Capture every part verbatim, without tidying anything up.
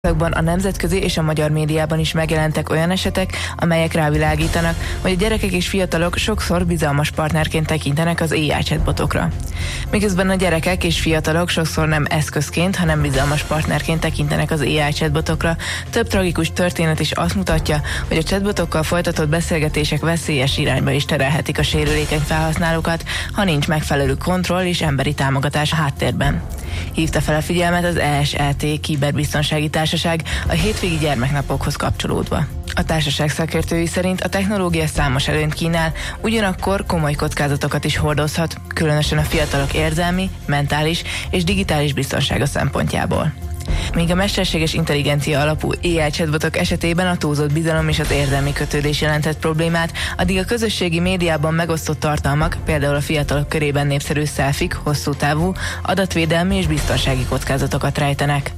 A nemzetközi és a magyar médiában is megjelentek olyan esetek, amelyek rávilágítanak, hogy a gyerekek és fiatalok sokszor bizalmas partnerként tekintenek az á i chatbotokra. Miközben a gyerekek és fiatalok sokszor nem eszközként, hanem bizalmas partnerként tekintenek az á i chatbotokra, több tragikus történet is azt mutatja, hogy a chatbotokkal folytatott beszélgetések veszélyes irányba is terelhetik a sérülékeny felhasználókat, ha nincs megfelelő kontroll és emberi támogatás a háttérben. Hívta fel a figyelmet az e es e té Kiberbiztonsági Társaság a hétvégi gyermeknapokhoz kapcsolódva. A társaság szakértői szerint a technológia számos előnyt kínál, ugyanakkor komoly kockázatokat is hordozhat, különösen a fiatalok érzelmi, mentális és digitális biztonsága szempontjából. Míg a mesterséges intelligencia alapú á i chatbotok esetében a túlzott bizalom és az érzelmi kötődés jelentett problémát, addig a közösségi médiában megosztott tartalmak, például a fiatalok körében népszerű selfie-k hosszú távú adatvédelmi és biztonsági kockázatokat rejtenek.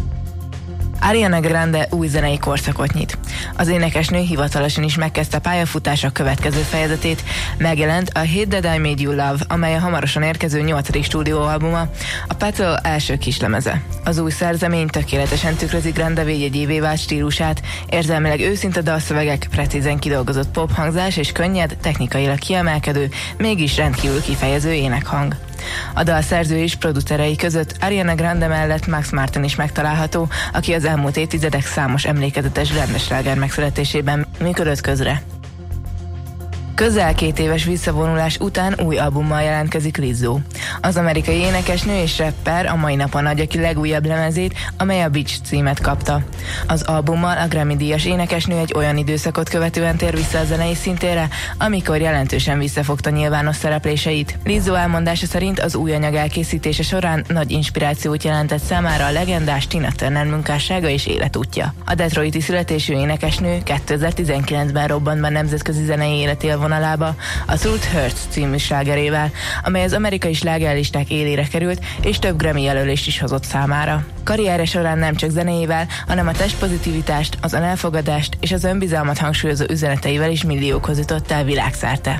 Ariana Grande új zenei korszakot nyit. Az énekesnő hivatalosan is megkezdte pályafutása következő fejezetét. Megjelent a Hate That I Made You Love, amely a hamarosan érkező nyolcadik stúdióalbuma, a Petal első kislemeze. Az új szerzemény tökéletesen tükrözi Grande védjegyévé vált stílusát, érzelmileg őszinte dalszövegek, precízen kidolgozott pop hangzás és könnyed, technikailag kiemelkedő, mégis rendkívül kifejező énekhang. A dal szerző és producerei között Ariana Grande mellett Max Martin is megtalálható, aki az elmúlt évtizedek számos emlékezetes Grande sláger megszületésében működött közre. Közel két éves visszavonulás után új albummal jelentkezik Lizzo. Az amerikai énekesnő és rapper a mai napon adja ki legújabb lemezét, amely a Bitch címet kapta. Az albummal a Grammy-díjas énekesnő egy olyan időszakot követően tér vissza a zenei szintére, amikor jelentősen visszafogta nyilvános szerepléseit. Lizzo elmondása szerint az új anyag elkészítése során nagy inspirációt jelentett számára a legendás Tina Turner munkássága és életútja. A detroiti születésű énekesnő kétezer-tizenkilencben robbant be nemzetközi zenei életél vonalába a Truth Hurts című slágerével, amely az amerikai slágerlisták élére került, és több Grammy jelölést is hozott számára. Karrierje során nem csak zenéjével, hanem a testpozitivitást, az elfogadást és az önbizalmat hangsúlyozó üzeneteivel is milliókhoz jutott el világszerte.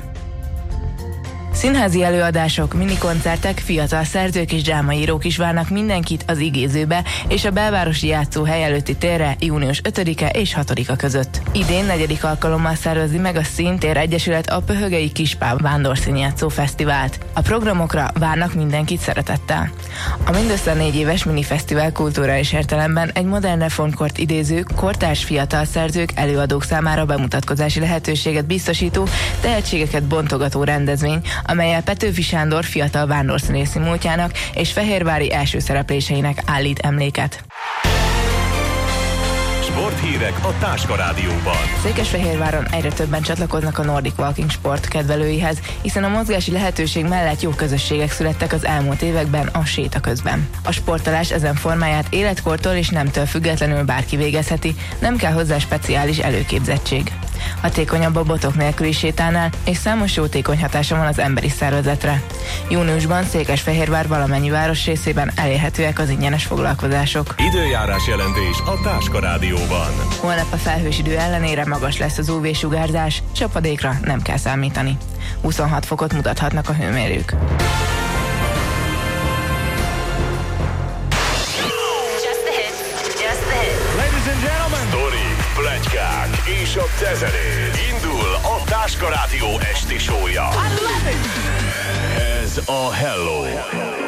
Színházi előadások, minikoncertek, fiatal szerzők és drámaírók is várnak mindenkit az Igézőbe és a belvárosi játszóhely előtti térre június ötödike és hatodika között. Idén negyedik alkalommal szervezi meg a Színtér Egyesület a Pöhögei Kispál Vándorszínjátszó Fesztivált. A programokra várnak mindenkit szeretettel. A mindössze négy éves minifesztivál kulturális értelemben egy modern reformkort idéző, kortárs fiatal szerzők, előadók számára bemutatkozási lehetőséget biztosító, tehetségeket bontogató rendezvény, amelyel Petőfi Sándor fiatal vándorszínészi múltjának és fehérvári első szerepléseinek állít emléket. Sporthírek a Táska Rádióban. Székesfehérváron egyre többen csatlakoznak a Nordic Walking sport kedvelőihez, hiszen a mozgási lehetőség mellett jó közösségek születtek az elmúlt években a séta közben. A sportolás ezen formáját életkortól és nemtől függetlenül bárki végezheti, nem kell hozzá speciális előképzettség. Hatékonyabb a botok nélküli sétánál, és számos jótékony hatása van az emberi szervezetre. Júniusban Székesfehérvár valamennyi város részében elérhetőek az ingyenes foglalkozások. Időjárás jelentés a Táska Rádióban. Holnap a felhős idő ellenére magas lesz az ú vé-sugárzás, csapadékra nem kell számítani. huszonhat fokot mutathatnak a hőmérők. Pletykák és a tezenés. Indul a Táska Rádió esti show-ja. Ez a Hello.